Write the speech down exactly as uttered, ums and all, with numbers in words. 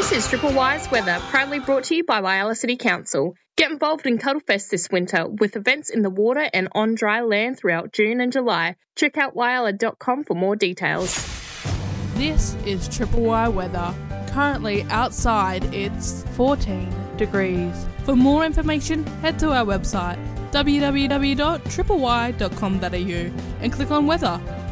This is Triple Y's Weather, proudly brought to you by Whyalla City Council. Get involved in Cuddlefest this winter with events in the water and on dry land throughout June and July. Check out whyalla dot com for more details. This is Triple Y Weather. Currently outside it's fourteen degrees. For more information, head to our website w w w dot triple y dot com dot a u and click on weather.